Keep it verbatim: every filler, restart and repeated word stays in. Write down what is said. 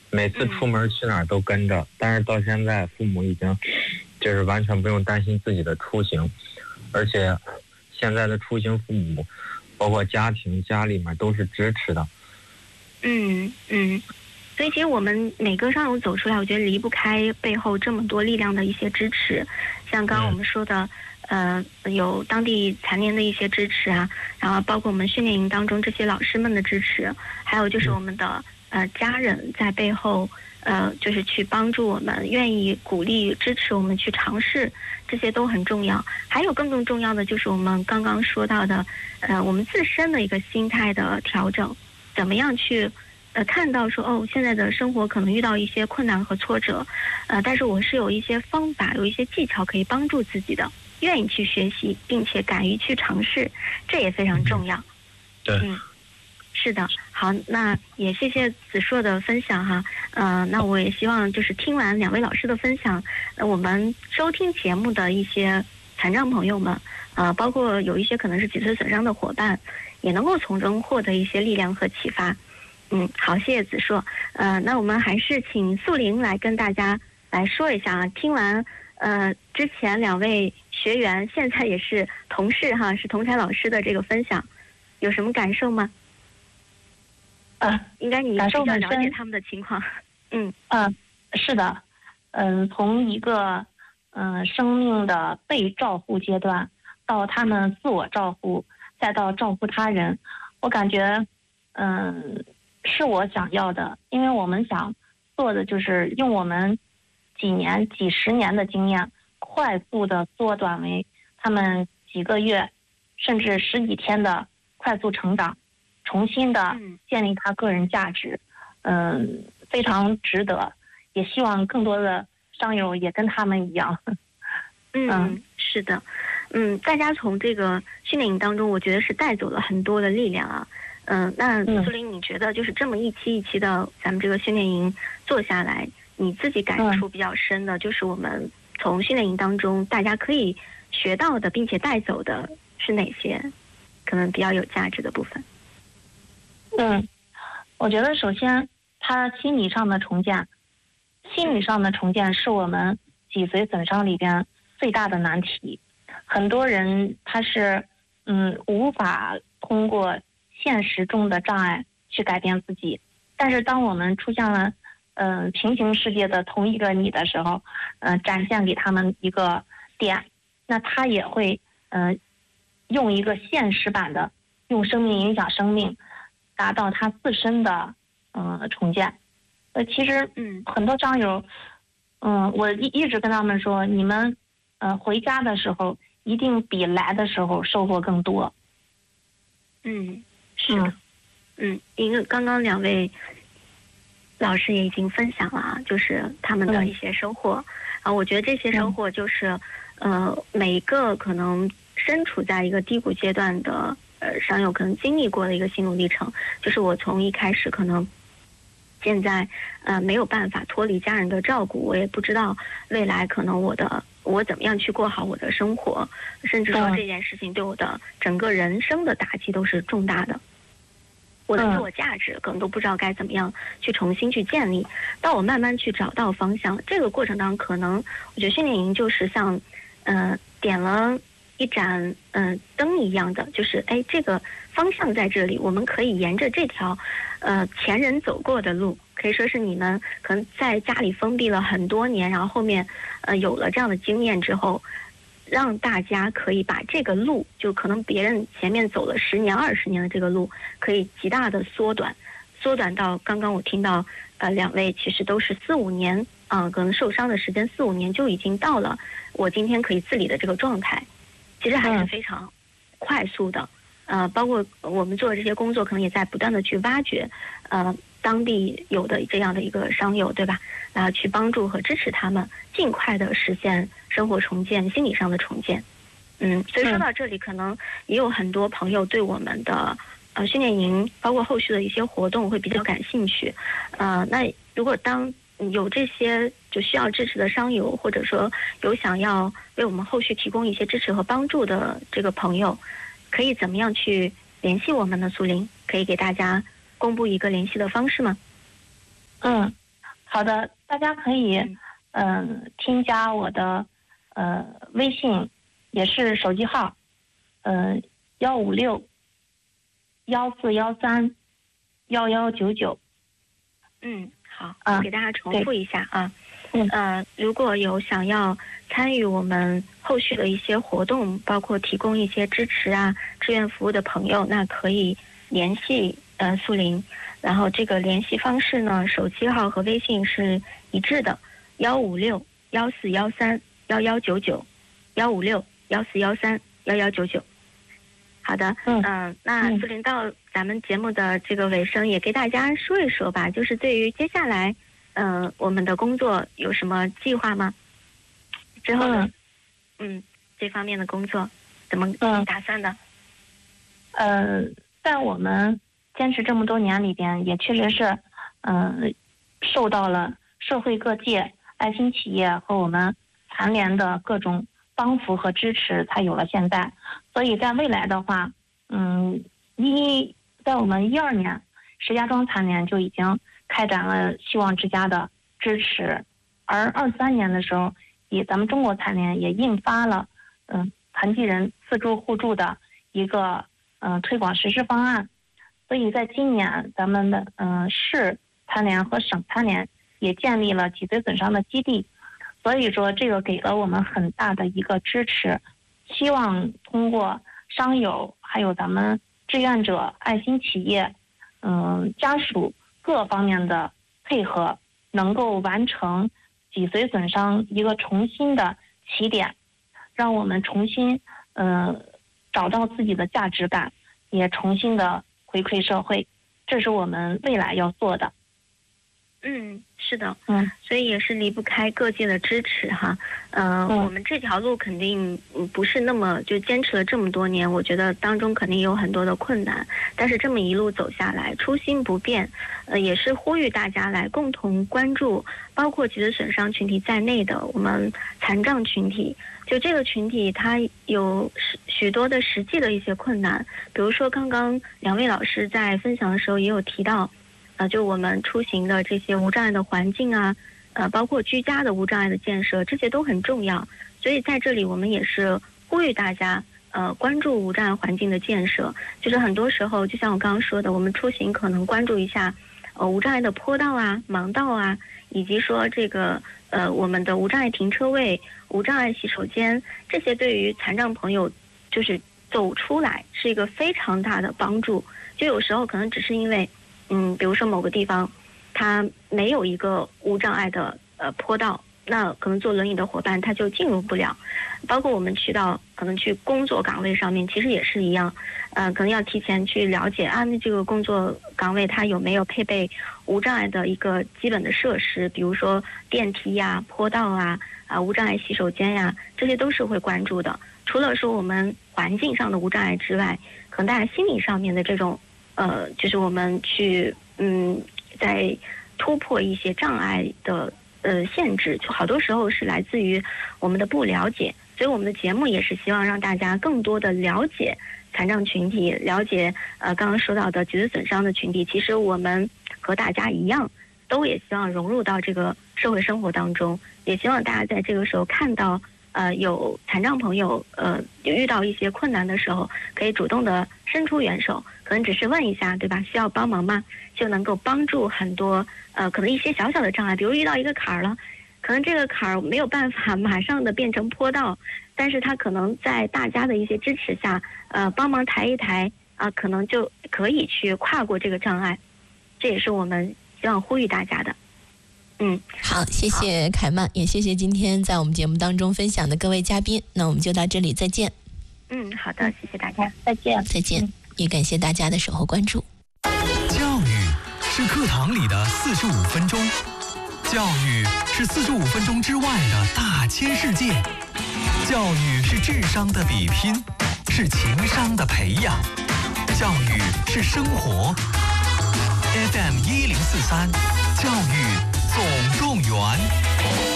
每次出门去哪儿都跟着，但是到现在父母已经就是完全不用担心自己的出行，而且现在的出行父母包括家庭家里面都是支持的。 嗯嗯，所以其实我们每个商友走出来，我觉得离不开背后这么多力量的一些支持，像刚刚我们说的、嗯、呃，有当地残联的一些支持啊，然后包括我们训练营当中这些老师们的支持，还有就是我们的、嗯、呃家人在背后呃，就是去帮助我们，愿意鼓励支持我们去尝试，这些都很重要。还有更更重要的就是我们刚刚说到的呃，我们自身的一个心态的调整，怎么样去呃看到说哦，现在的生活可能遇到一些困难和挫折，呃，但是我是有一些方法，有一些技巧可以帮助自己的，愿意去学习，并且敢于去尝试，这也非常重要。 对， 嗯，是的。好，那也谢谢子硕的分享哈。呃，那我也希望就是听完两位老师的分享，呃，我们收听节目的一些残障朋友们，呃，包括有一些可能是脊髓损伤的伙伴，也能够从中获得一些力量和启发。嗯，好，谢谢子硕。呃，那我们还是请素玲来跟大家来说一下啊。听完呃之前两位学员，现在也是同事哈，是同才老师的这个分享，有什么感受吗？ 呃， 应该你比较了解他们的情况。嗯嗯、呃，是的，嗯、呃，从一个嗯、呃、生命的被照护阶段，到他们自我照护，再到照顾他人，我感觉嗯、呃、是我想要的，因为我们想做的就是用我们几年、几十年的经验，快速的缩短为他们几个月，甚至十几天的快速成长。重新的建立他个人价值，嗯、呃，非常值得，也希望更多的商友也跟他们一样。 嗯，嗯是的，嗯，大家从这个训练营当中，我觉得是带走了很多的力量啊。嗯、呃，那苏玲，你觉得就是这么一期一期的咱们这个训练营做下来，你自己感触比较深的，就是我们从训练营当中大家可以学到的，并且带走的是哪些可能比较有价值的部分？ 嗯，我觉得首先他心理上的重建，心理上的重建是我们脊髓损伤里边最大的难题。很多人他是嗯无法通过现实中的障碍去改变自己，但是当我们出现了嗯、呃、平行世界的同一个你的时候，嗯、呃、展现给他们一个点，那他也会嗯、呃、用一个现实版的用生命影响生命。达到他自身的呃重建，呃，其实嗯很多商友，嗯、呃，我一一直跟他们说，你们呃回家的时候一定比来的时候收获更多。 嗯，是的，嗯，因为刚刚两位老师也已经分享了啊，就是他们的一些收获啊、嗯，我觉得这些收获就是、嗯、呃每一个可能身处在一个低谷阶段的。呃，商友可能经历过的一个心路历程，就是我从一开始可能现在呃没有办法脱离家人的照顾，我也不知道未来可能我的我怎么样去过好我的生活，甚至说这件事情对我的整个人生的打击都是重大的。我的自我价值可能都不知道该怎么样去重新去建立，到我慢慢去找到方向，这个过程当中，可能我觉得训练营就是像呃点了一盏嗯、呃、灯一样的，就是哎，这个方向在这里，我们可以沿着这条呃前人走过的路，可以说是你们可能在家里封闭了很多年，然后后面呃有了这样的经验之后，让大家可以把这个路，就可能别人前面走了十年、二十年的这个路，可以极大的缩短，缩短到刚刚我听到呃两位其实都是四五年啊、呃，可能受伤的时间四五年就已经到了我今天可以自理的这个状态。其实还是非常快速的，呃，包括我们做的这些工作，可能也在不断的去挖掘，呃，当地有的这样的一个商友，对吧？然后去帮助和支持他们，尽快的实现生活重建、心理上的重建。嗯，所以说到这里，可能也有很多朋友对我们的呃训练营，包括后续的一些活动会比较感兴趣。呃，那如果当有这些就需要支持的商友，或者说有想要为我们后续提供一些支持和帮助的这个朋友，可以怎么样去联系我们呢？苏玲可以给大家公布一个联系的方式吗？ 嗯， 好的，大家可以嗯、呃、添加我的呃微信，也是手机号，呃幺五六幺四幺三幺幺九九。 嗯，好，我给大家重复一下啊。 嗯， 呃，如果有想要参与我们后续的一些活动，包括提供一些支持啊、志愿服务的朋友，那可以联系呃素林。然后这个联系方式呢，手机号和微信是一致的，幺五六幺四幺三幺幺九九，幺五六幺四幺三幺幺九九。好的，嗯、呃，那素林到咱们节目的这个尾声，也给大家说一说吧，就是对于接下来，嗯、呃，我们的工作有什么计划吗？之后呢，嗯，嗯这方面的工作怎么打算的？ 呃，在我们坚持这么多年里边，也确实是，嗯、呃，受到了社会各界、爱心企业和我们残联的各种帮扶和支持，才有了现在。所以在未来的话，嗯，一在我们一二年，石家庄残联就已经开展了希望之家的支持，而二三年的时候，也咱们中国残联也印发了嗯残疾人自助互助的一个嗯推广实施方案。所以在今年，咱们的嗯市残联和省残联也建立了脊髓损伤的基地，所以说这个给了我们很大的一个支持。希望通过商友还有咱们志愿者、爱心企业、嗯家属各方面的配合，能够完成脊髓损伤一个重新的起点，让我们重新嗯、呃、找到自己的价值感，也重新的回馈社会，这是我们未来要做的。 嗯，是的， 嗯， 所以也是离不开各界的支持哈。呃、嗯，我们这条路肯定不是那么就坚持了这么多年，我觉得当中肯定有很多的困难，但是这么一路走下来，初心不变，呃，也是呼吁大家来共同关注，包括脊髓损伤群体在内的我们残障群体。就这个群体，它有许多的实际的一些困难，比如说刚刚两位老师在分享的时候也有提到。呃，就我们出行的这些无障碍的环境啊，呃，包括居家的无障碍的建设，这些都很重要。所以在这里，我们也是呼吁大家，呃，关注无障碍环境的建设。就是很多时候，就像我刚刚说的，我们出行可能关注一下，呃，无障碍的坡道啊、盲道啊，以及说这个呃我们的无障碍停车位、无障碍洗手间，这些对于残障朋友就是走出来是一个非常大的帮助。就有时候可能只是因为。嗯，比如说某个地方，它没有一个无障碍的呃坡道，那可能坐轮椅的伙伴他就进入不了。包括我们去到可能去工作岗位上面，其实也是一样，呃，可能要提前去了解啊，那这个工作岗位它有没有配备无障碍的一个基本的设施，比如说电梯呀、坡道啊、啊无障碍洗手间呀，这些都是会关注的。除了说我们环境上的无障碍之外，可能大家心理上面的这种。呃，就是我们去嗯，在突破一些障碍的呃限制，就好多时候是来自于我们的不了解，所以我们的节目也是希望让大家更多的了解残障群体，了解呃刚刚说到的脊髓损伤的群体。其实我们和大家一样，都也希望融入到这个社会生活当中，也希望大家在这个时候看到呃有残障朋友呃遇到一些困难的时候，可以主动的伸出援手。可能只是问一下，对吧？需要帮忙吗？就能够帮助很多呃，可能一些小小的障碍，比如遇到一个坎儿了，可能这个坎儿没有办法马上的变成坡道，但是他可能在大家的一些支持下，呃，帮忙抬一抬啊、呃，可能就可以去跨过这个障碍。这也是我们希望呼吁大家的。嗯， 好，谢谢凯曼，也谢谢今天在我们节目当中分享的各位嘉宾。那我们就到这里，再见。 嗯，好的，谢谢大家， 再见， 再见。嗯，也感谢大家的守候关注。 教育是课堂里的四十五分钟，教育是四十五分钟之外的大千世界，教育是智商的比拼，是情商的培养，教育是生活。F M 一零四三，教育总动员。